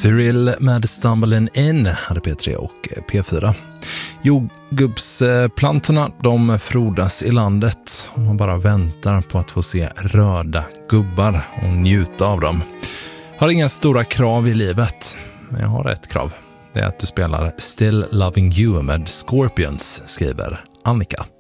Cyril med Stumbling In hade P3 och P4. Jordgubbsplantorna, de frodas i landet och man bara väntar på att få se röda gubbar och njuta av dem. Har inga stora krav i livet, men jag har ett krav. Det är att du spelar Still Loving You med Scorpions, skriver Annika.